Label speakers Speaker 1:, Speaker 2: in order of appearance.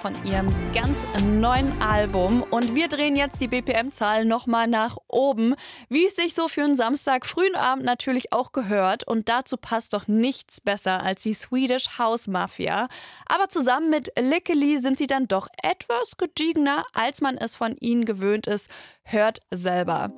Speaker 1: von ihrem ganz neuen Album. Und wir drehen jetzt die BPM-Zahl nochmal nach oben, wie es sich so für einen Samstag frühen Abend natürlich auch gehört. Und dazu passt doch nichts besser als die Swedish House Mafia. Aber zusammen mit Lickely sind sie dann doch etwas gediegener, als man es von ihnen gewöhnt ist. Hört selber.